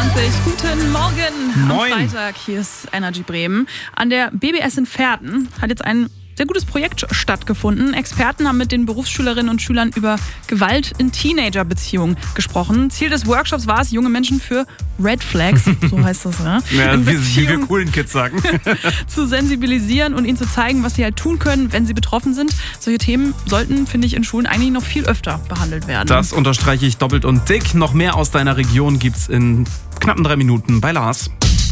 Guten Morgen. Moin. Am Freitag, hier ist Energy Bremen. An der BBS in Verden hat jetzt ein sehr gutes Projekt stattgefunden. Experten haben mit den Berufsschülerinnen und Schülern über Gewalt in Teenagerbeziehungen gesprochen. Ziel des Workshops war es, junge Menschen für Red Flags, so heißt das, ja, wie wir coolen Kids sagen, zu sensibilisieren und ihnen zu zeigen, was sie halt tun können, wenn sie betroffen sind. Solche Themen sollten, finde ich, in Schulen eigentlich noch viel öfter behandelt werden. Das unterstreiche ich doppelt und dick. Noch mehr aus deiner Region gibt's in knappen 3 Minuten bei Lars.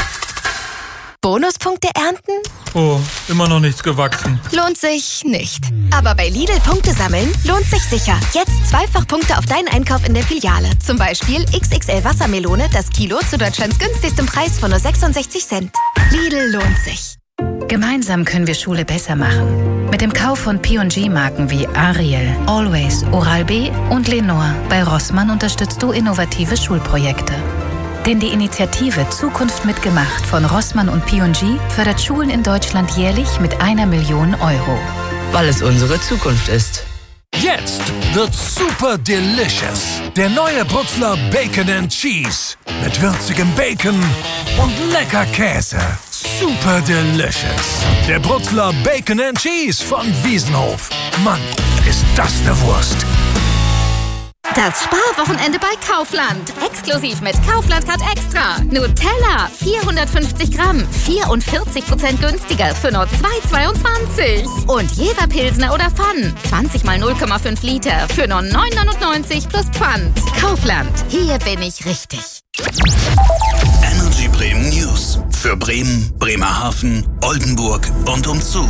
Bonuspunkte ernten? Oh, immer noch nichts gewachsen. Lohnt sich nicht. Aber bei Lidl Punkte sammeln lohnt sich sicher. Jetzt 2-fach Punkte auf deinen Einkauf in der Filiale. Zum Beispiel XXL Wassermelone, das Kilo zu Deutschlands günstigstem Preis von nur 66 Cent. Lidl lohnt sich. Gemeinsam können wir Schule besser machen. Mit dem Kauf von P&G-Marken wie Ariel, Always, Oral-B und Lenore bei Rossmann unterstützt du innovative Schulprojekte. Denn die Initiative Zukunft mitgemacht von Rossmann und P&G fördert Schulen in Deutschland jährlich mit 1 Million Euro. Weil es unsere Zukunft ist. Jetzt wird super delicious. Der neue Brutzler Bacon and Cheese. Mit würzigem Bacon und lecker Käse. Super delicious. Der Brutzler Bacon and Cheese von Wiesenhof. Mann, ist das eine Wurst. Das Sparwochenende bei Kaufland. Exklusiv mit Kaufland Card Extra. Nutella, 450 Gramm, 44% günstiger für nur 2,22. Und Jever Pilsner oder Pfann, 20 mal 0,5 Liter für nur 9,99 plus Pfand. Kaufland, hier bin ich richtig. Energy Bremen News. Für Bremen, Bremerhaven, Oldenburg und umzu.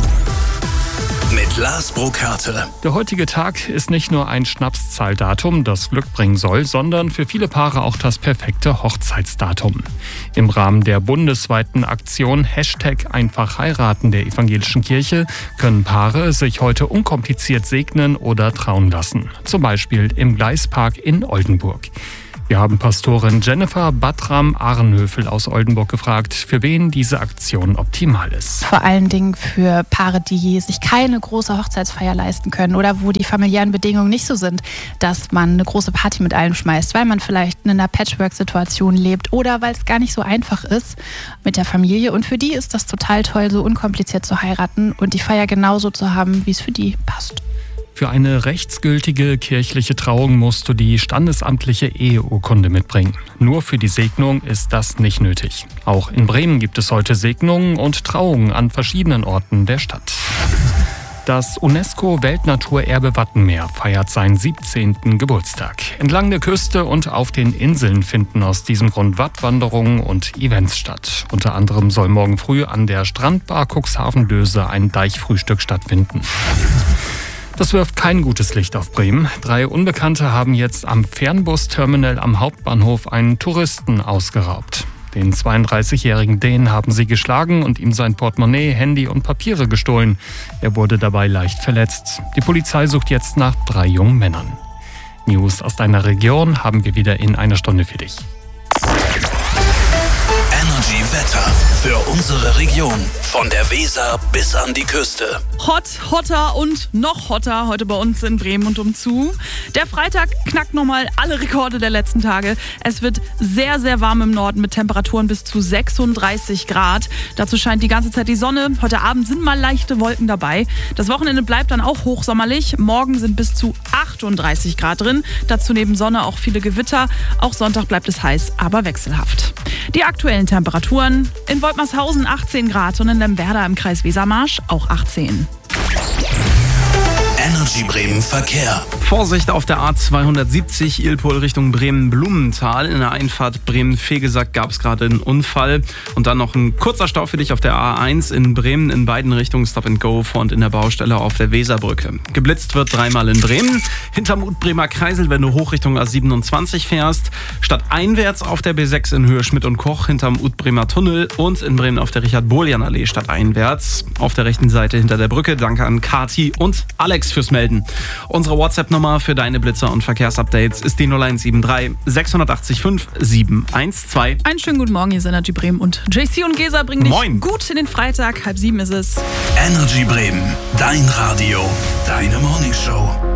Mit Lars Burkhardt. Der heutige Tag ist nicht nur ein Schnapszahldatum, das Glück bringen soll, sondern für viele Paare auch das perfekte Hochzeitsdatum. Im Rahmen der bundesweiten Aktion #einfach heiraten der evangelischen Kirche können Paare sich heute unkompliziert segnen oder trauen lassen. Zum Beispiel im Gleispark in Oldenburg. Wir haben Pastorin Jennifer Batram-Ahrenhöfel aus Oldenburg gefragt, für wen diese Aktion optimal ist. Vor allen Dingen für Paare, die sich keine große Hochzeitsfeier leisten können oder wo die familiären Bedingungen nicht so sind, dass man eine große Party mit allen schmeißt, weil man vielleicht in einer Patchwork-Situation lebt oder weil es gar nicht so einfach ist mit der Familie. Und für die ist das total toll, so unkompliziert zu heiraten und die Feier genauso zu haben, wie es für die passt. Für eine rechtsgültige kirchliche Trauung musst du die standesamtliche Eheurkunde mitbringen. Nur für die Segnung ist das nicht nötig. Auch in Bremen gibt es heute Segnungen und Trauungen an verschiedenen Orten der Stadt. Das UNESCO-Weltnaturerbe Wattenmeer feiert seinen 17. Geburtstag. Entlang der Küste und auf den Inseln finden aus diesem Grund Wattwanderungen und Events statt. Unter anderem soll morgen früh an der Strandbar Cuxhaven-Döse ein Deichfrühstück stattfinden. Das wirft kein gutes Licht auf Bremen. 3 Unbekannte haben jetzt am Fernbusterminal am Hauptbahnhof einen Touristen ausgeraubt. Den 32-jährigen Dänen haben sie geschlagen und ihm sein Portemonnaie, Handy und Papiere gestohlen. Er wurde dabei leicht verletzt. Die Polizei sucht jetzt nach 3 jungen Männern. News aus deiner Region haben wir wieder in einer Stunde für dich. Energy Wetter für unsere Region. Von der Weser bis an die Küste. Hotter und noch hotter heute bei uns in Bremen und umzu. Der Freitag knackt nochmal alle Rekorde der letzten Tage. Es wird sehr, sehr warm im Norden mit Temperaturen bis zu 36 Grad. Dazu scheint die ganze Zeit die Sonne. Heute Abend sind mal leichte Wolken dabei. Das Wochenende bleibt dann auch hochsommerlich. Morgen sind bis zu 38 Grad drin. Dazu neben Sonne auch viele Gewitter. Auch Sonntag bleibt es heiß, aber wechselhaft. Die aktuellen Temperaturen: in Woltmershausen 18 Grad und in Lemwerder im Kreis Wesermarsch auch 18. Energy Bremen Verkehr. Vorsicht auf der A270 Ilpol Richtung Bremen-Blumenthal. In der Einfahrt Bremen-Vegesack gab es gerade einen Unfall. Und dann noch ein kurzer Stau für dich auf der A1 in Bremen. In beiden Richtungen Stop and Go vor und in der Baustelle auf der Weserbrücke. Geblitzt wird 3-mal in Bremen. Hinterm Utbremer Kreisel, wenn du hoch Richtung A27 fährst. Stadteinwärts auf der B6 in Höhe Schmidt und Koch hinterm Utbremer Tunnel. Und in Bremen auf der Richard-Bohljan-Allee stadteinwärts. Auf der rechten Seite hinter der Brücke. Danke an Kati und Alex fürs Melden. Unsere WhatsApp-Nummer für deine Blitzer und Verkehrsupdates ist die 0173 680 5712. Einen schönen guten Morgen, hier ist Energy Bremen und JC und Gesa bringen dich gut in den Freitag. 6:30 ist es. Energy Bremen, dein Radio, deine Morningshow.